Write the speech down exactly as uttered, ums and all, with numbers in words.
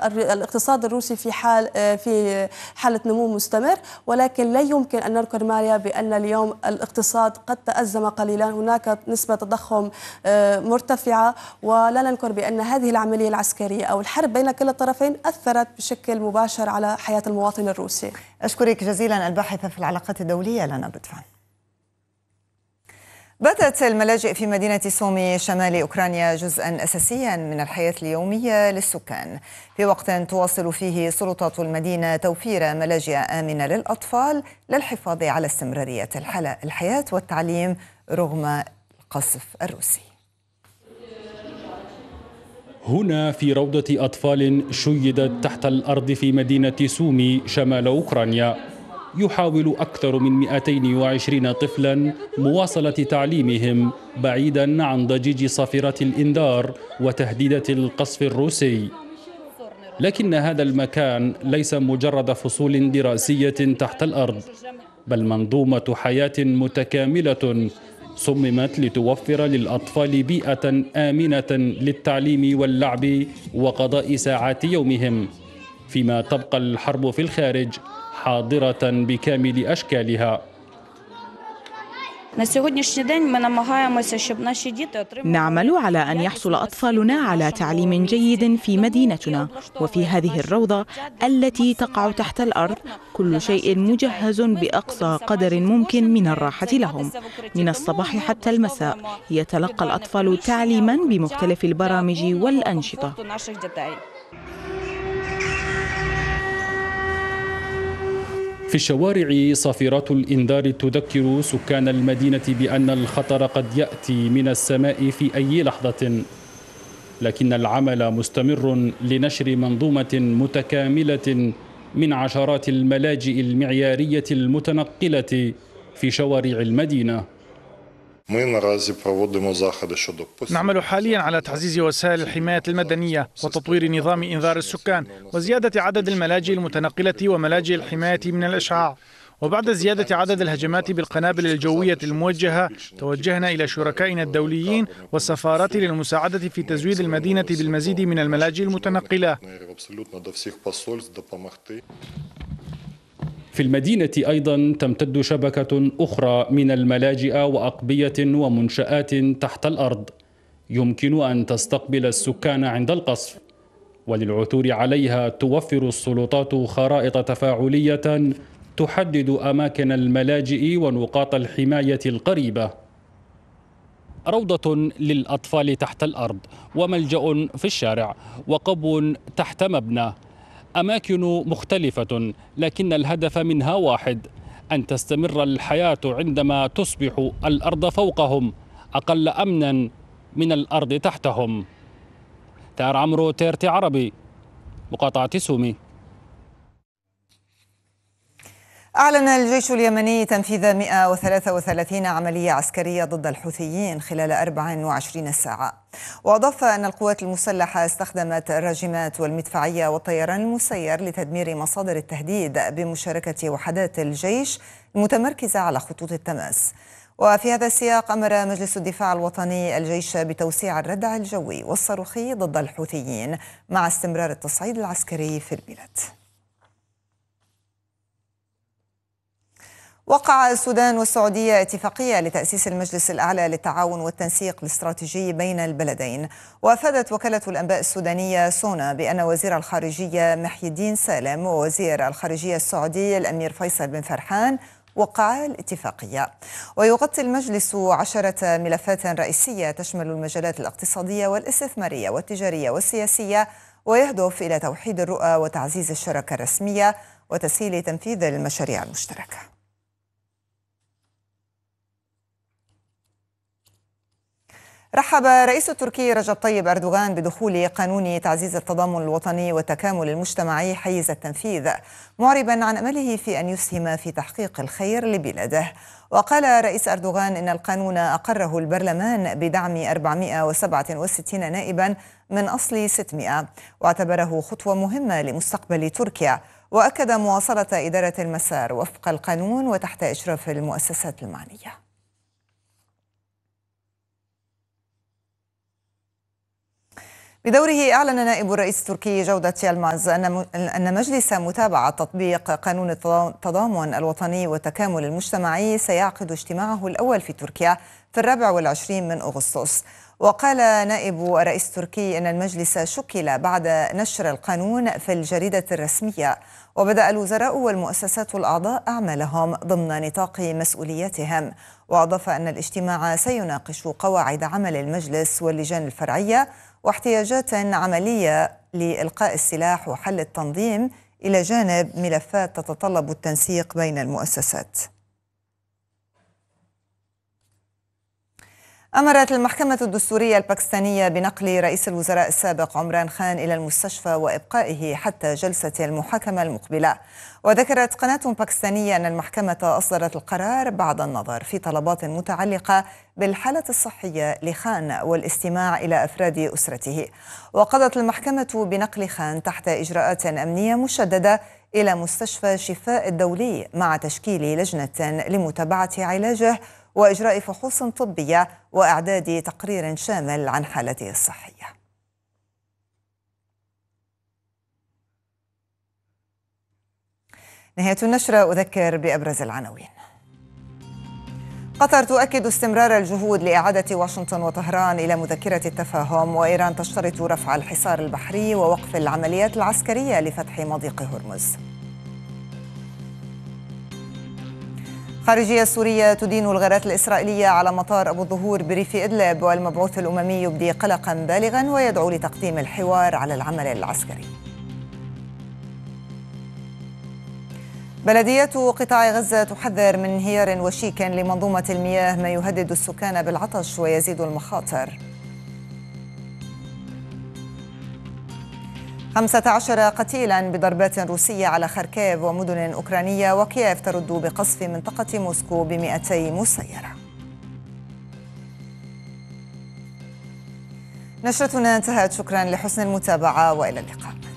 الاقتصاد الروسي في حال في حالة نمو مستمر، ولكن لا يمكن أن نذكر ماريا بأن اليوم الاقتصاد قد تأزم قليلا، هناك نسبة تضخم مرتفعة، ولا ننكر بأن هذه العملية العسكرية أو الحرب بين كلا الطرفين أثرت بشكل مباشر على حياة المواطن الروسي. أشكرك جزيلا الباحثة في العلاقات الدولية لنا بدفان. باتت الملاجئ في مدينة سومي شمال أوكرانيا جزءا أساسيا من الحياة اليومية للسكان، في وقت تواصل فيه سلطات المدينة توفير ملاجئ آمنة للأطفال للحفاظ على استمرارية الحياة والتعليم رغم القصف الروسي. هنا في روضة أطفال شيدت تحت الأرض في مدينة سومي شمال أوكرانيا، يحاول أكثر من مئتين وعشرين طفلا مواصلة تعليمهم بعيدا عن ضجيج صافرات الإنذار وتهديدات القصف الروسي. لكن هذا المكان ليس مجرد فصول دراسية تحت الأرض، بل منظومة حياة متكاملة صممت لتوفر للأطفال بيئة آمنة للتعليم واللعب وقضاء ساعات يومهم، فيما تبقى الحرب في الخارج حاضرة بكامل أشكالها. نعمل على أن يحصل أطفالنا على تعليم جيد في مدينتنا وفي هذه الروضة التي تقع تحت الأرض. كل شيء مجهز بأقصى قدر ممكن من الراحة لهم. من الصباح حتى المساء يتلقى الأطفال تعليما بمختلف البرامج والأنشطة. في الشوارع صافرات الإنذار تذكر سكان المدينة بأن الخطر قد يأتي من السماء في أي لحظة، لكن العمل مستمر لنشر منظومة متكاملة من عشرات الملاجئ المعيارية المتنقلة في شوارع المدينة. نعمل حاليا على تعزيز وسائل الحماية المدنية وتطوير نظام إنذار السكان وزيادة عدد الملاجئ المتنقلة وملاجئ الحماية من الإشعاع. وبعد زيادة عدد الهجمات بالقنابل الجوية الموجهة توجهنا إلى شركائنا الدوليين والسفارات للمساعدة في تزويد المدينة بالمزيد من الملاجئ المتنقلة. في المدينة أيضا تمتد شبكة أخرى من الملاجئ وأقبية ومنشآت تحت الأرض يمكن أن تستقبل السكان عند القصف، وللعثور عليها توفر السلطات خرائط تفاعلية تحدد أماكن الملاجئ ونقاط الحماية القريبة. روضة للأطفال تحت الأرض، وملجأ في الشارع، وقبو تحت مبنى، أماكن مختلفة لكن الهدف منها واحد: أن تستمر الحياة عندما تصبح الأرض فوقهم أقل أمنا من الأرض تحتهم. تار عمرو، تيرتي عربي، مقاطعة سومي. أعلن الجيش اليمني تنفيذ مئة وثلاثة وثلاثين عملية عسكرية ضد الحوثيين خلال أربع وعشرين ساعة، وأضاف أن القوات المسلحة استخدمت الراجمات والمدفعية والطيران المسير لتدمير مصادر التهديد بمشاركة وحدات الجيش المتمركزة على خطوط التماس. وفي هذا السياق أمر مجلس الدفاع الوطني الجيش بتوسيع الردع الجوي والصاروخي ضد الحوثيين مع استمرار التصعيد العسكري في البلاد. وقع السودان والسعودية اتفاقية لتأسيس المجلس الأعلى للتعاون والتنسيق الاستراتيجي بين البلدين. وأفادت وكالة الأنباء السودانية سونا بأن وزير الخارجية محي الدين سالم ووزير الخارجية السعودي الأمير فيصل بن فرحان وقعا الاتفاقية. ويغطي المجلس عشرة ملفات رئيسية تشمل المجالات الاقتصادية والاستثمارية والتجارية والسياسية، ويهدف إلى توحيد الرؤى وتعزيز الشراكة الرسمية وتسهيل تنفيذ المشاريع المشتركة. رحب رئيس التركي رجب طيب أردوغان بدخول قانون تعزيز التضامن الوطني والتكامل المجتمعي حيز التنفيذ، معربا عن أمله في أن يسهم في تحقيق الخير لبلاده. وقال رئيس أردوغان إن القانون أقره البرلمان بدعم أربعمئة وسبعة وستين نائبا من أصل ستمئة، واعتبره خطوة مهمة لمستقبل تركيا، وأكد مواصلة إدارة المسار وفق القانون وتحت إشراف المؤسسات المعنية. بدوره أعلن نائب الرئيس التركي جودة يلماز أن مجلس متابعة تطبيق قانون التضامن الوطني والتكامل المجتمعي سيعقد اجتماعه الأول في تركيا في الرابع والعشرين من أغسطس. وقال نائب الرئيس التركي أن المجلس شكل بعد نشر القانون في الجريدة الرسمية، وبدأ الوزراء والمؤسسات الأعضاء أعمالهم ضمن نطاق مسؤولياتهم. وأضاف أن الاجتماع سيناقش قواعد عمل المجلس واللجان الفرعية واحتياجات عملية لإلقاء السلاح وحل التنظيم، إلى جانب ملفات تتطلب التنسيق بين المؤسسات. أمرت المحكمة الدستورية الباكستانية بنقل رئيس الوزراء السابق عمران خان إلى المستشفى وإبقائه حتى جلسة المحاكمة المقبلة. وذكرت قناة باكستانية أن المحكمة أصدرت القرار بعد النظر في طلبات متعلقة بالحالة الصحية لخان والاستماع إلى أفراد أسرته. وقضت المحكمة بنقل خان تحت إجراءات أمنية مشددة إلى مستشفى شفاء الدولي مع تشكيل لجنة لمتابعة علاجه وإجراء فحوص طبية وإعداد تقرير شامل عن حالته الصحية. نهاية النشرة، أذكر بأبرز العناوين. قطر تؤكد استمرار الجهود لإعادة واشنطن وطهران إلى مذكرة التفاهم، وإيران تشترط رفع الحصار البحري ووقف العمليات العسكرية لفتح مضيق هرمز. خارجية السورية تدين الغارات الإسرائيلية على مطار أبو الظهور بريف إدلب، والمبعوث الأممي يبدي قلقا بالغا ويدعو لتقديم الحوار على العمل العسكري. بلدية قطاع غزة تحذر من انهيار وشيك لمنظومة المياه ما يهدد السكان بالعطش ويزيد المخاطر. خمسة عشر قتيلا بضربات روسية على خاركيف ومدن أوكرانية، وكييف ترد بقصف منطقة موسكو بمئتي مسيرة. نشرتنا انتهت، شكرا لحسن المتابعة وإلى اللقاء.